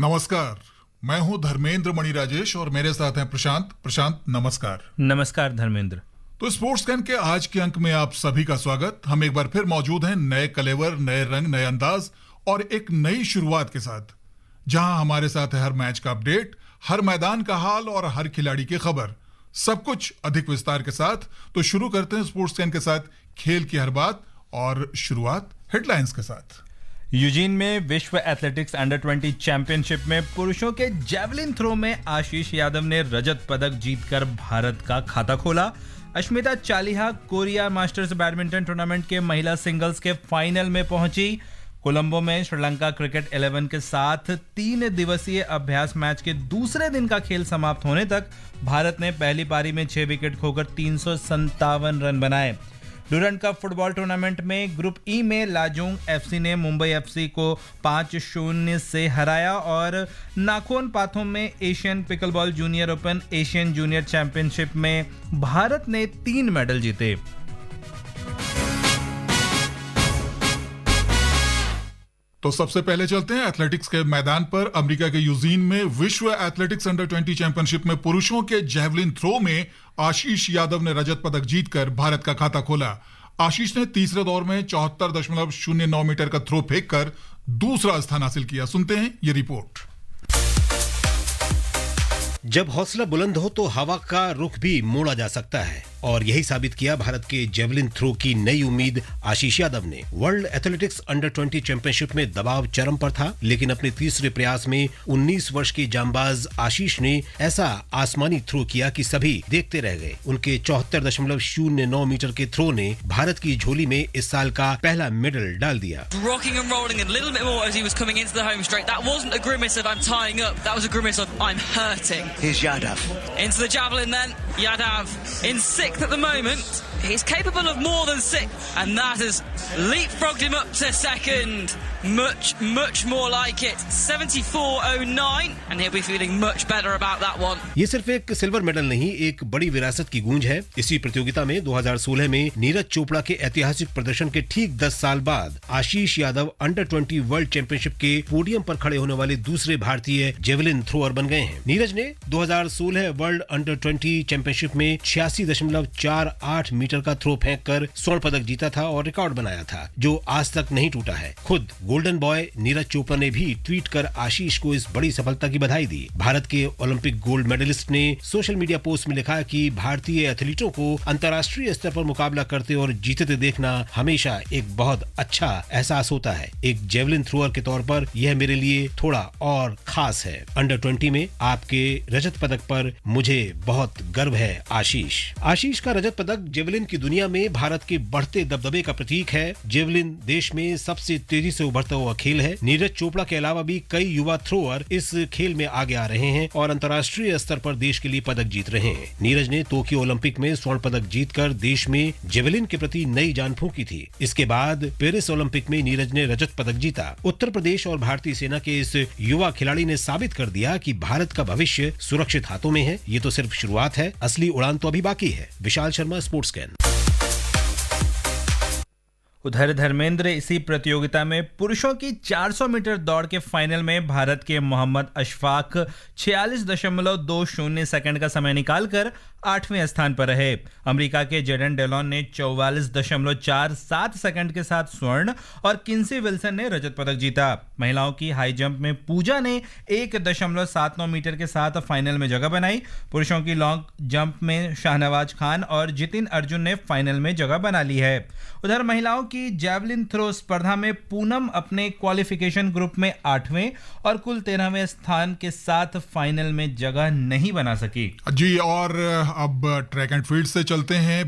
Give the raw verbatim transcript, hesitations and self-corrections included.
नमस्कार, मैं हूं धर्मेंद्र मणि राजेश और मेरे साथ हैं प्रशांत। प्रशांत नमस्कार। नमस्कार धर्मेंद्र। तो स्पोर्ट्स कैन के आज के अंक में आप सभी का स्वागत। हम एक बार फिर मौजूद हैं नए कलेवर, नए रंग, नए अंदाज और एक नई शुरुआत के साथ, जहां हमारे साथ है हर मैच का अपडेट, हर मैदान का हाल और हर खिलाड़ी की खबर, सब कुछ अधिक विस्तार के साथ। तो शुरू करते हैं स्पोर्ट्स कैन के साथ खेल की हर बात और शुरुआत हेडलाइंस के साथ। यूजीन में विश्व एथलेटिक्स अंडर ट्वेंटी चैंपियनशिप में पुरुषों के जेवलिन थ्रो में आशीष यादव ने रजत पदक जीतकर भारत का खाता खोला। Ashmita Chaliha Korea masters badminton tournament के महिला सिंगल्स के फाइनल में पहुंची। कोलंबो में श्रीलंका क्रिकेट इलेवन के साथ तीन दिवसीय अभ्यास मैच के दूसरे दिन का खेल समाप्त होने तक भारत ने पहली पारी में छह विकेट खोकर तीन सौ संतावन रन बनाए। डूरंड कप फुटबॉल टूर्नामेंट में ग्रुप ई में लाजोंग एफसी ने मुंबई एफसी को पाँच शून्य से हराया और नाखोन पाथों में Asian pickleball junior open Asian junior championship में भारत ने तीन मेडल जीते। तो सबसे पहले चलते हैं एथलेटिक्स के मैदान पर। अमेरिका के यूजीन में विश्व एथलेटिक्स अंडर ट्वेंटी चैंपियनशिप में पुरुषों के जेवलिन थ्रो में आशीष यादव ने रजत पदक जीतकर भारत का खाता खोला। आशीष ने तीसरे दौर में चौहत्तर दशमलव शून्य नौ मीटर का थ्रो फेंककर दूसरा स्थान हासिल किया। सुनते हैं ये रिपोर्ट। जब हौसला बुलंद हो तो हवा का रुख भी मोड़ा जा सकता है, और यही साबित किया भारत के जेवलिन थ्रो की नई उम्मीद आशीष यादव ने। World athletics under twenty championship में दबाव चरम पर था, लेकिन अपने तीसरे प्रयास में उन्नीस वर्ष के जांबाज आशीष ने ऐसा आसमानी थ्रो किया कि सभी देखते रह गए। उनके चौहत्तर दशमलव शून्य नौ मीटर के थ्रो ने भारत की झोली में इस साल का पहला मेडल डाल दिया। Rocking and rolling a little bit more as he was coming into the home straight. That wasn't a grimace of I'm tying up. That was a grimace of I'm hurting. Here's Yadav. Into the javelin then. Yadav in sixth at the moment. He's capable of more than sixth, and that has leapfrogged him up to second. Much, much more like it. seventy-four oh nine, and he'll be feeling much better about that one. ये सिर्फ एक silver medal नहीं, एक बड़ी विरासत की गूंज है। इसी प्रतियोगिता में दो हज़ार सोलह में नीरज चोपड़ा के ऐतिहासिक प्रदर्शन के ठीक दस साल बाद आशीष Yadav under twenty world championship के पोडियम पर खड़े होने वाले दूसरे भारतीय जेवलिन थ्रोअर बन गए हैं। नीरज ने दो हज़ार सोलह वर्ल्ड अंडर ट्वेंटी चैंपियनशिप में छियासी दशमलव चार आठ मीटर का थ्रो फेंककर स्वर्ण पदक जीता था और रिकॉर्ड बनाया था, जो आज तक नहीं टूटा है। खुद गोल्डन बॉय नीरज चोपड़ा ने भी ट्वीट कर आशीष को इस बड़ी सफलता की बधाई दी। भारत के ओलंपिक गोल्ड मेडलिस्ट ने सोशल मीडिया पोस्ट में लिखा कि भारतीय एथलीटों को अंतर्राष्ट्रीय स्तर पर मुकाबला करते और जीतते देखना हमेशा एक बहुत अच्छा एहसास होता है। एक जेवलिन थ्रोअर के तौर पर यह मेरे लिए थोड़ा और खास है। अंडर ट्वेंटी में आपके रजत पदक पर मुझे बहुत गर्व है आशीष। आशीष का रजत पदक जेवलिन की दुनिया में भारत के बढ़ते दबदबे का प्रतीक है। जेवलिन देश में सबसे तेजी से उभरता हुआ खेल है। नीरज चोपड़ा के अलावा भी कई युवा थ्रोअर इस खेल में आगे आ रहे हैं और अंतर्राष्ट्रीय स्तर पर देश के लिए पदक जीत रहे हैं। नीरज ने टोक्यो ओलंपिक में स्वर्ण पदक जीतकर देश में जेवलिन के प्रति नई जान फूंकी थी। इसके बाद पेरिस ओलंपिक में नीरज ने रजत पदक जीता। उत्तर प्रदेश और भारतीय सेना के इस युवा खिलाड़ी ने साबित कर दिया कि भारत का भविष्य सुरक्षित हाथों में है। ये तो सिर्फ शुरुआत है, असली उड़ान तो अभी बाकी है। Vishal Sharma, sports can. उधर धर्मेंद्र, इसी प्रतियोगिता में पुरुषों की चार सौ मीटर दौड़ के फाइनल में भारत के मोहम्मद अशफाक छियालीस दशमलव दो शून्य सेकंड का समय निकालकर आठवें स्थान पर रहे। अमेरिका के जेडन डेलॉन ने चौवालीस दशमलव चार सात सेकंड के साथ स्वर्ण और किन्सी विल्सन ने रजत पदक जीता। महिलाओं की हाई जंप में पूजा ने एक दशमलव सात नौ मीटर के साथ फाइनल में जगह बनाई। पुरुषों की लॉन्ग जंप में शाहनवाज खान और जितिन अर्जुन ने फाइनल में जगह बना ली है। उधर महिलाओं की जेवलिन थ्रो स्पर्धा में पूनम अपने क्वालिफिकेशन ग्रुप में आठवें और कुल तेरहवें स्थान के साथ फाइनल में जगह नहीं बना सकी। जी, और अब ट्रैक एंड फील्ड से चलते हैं।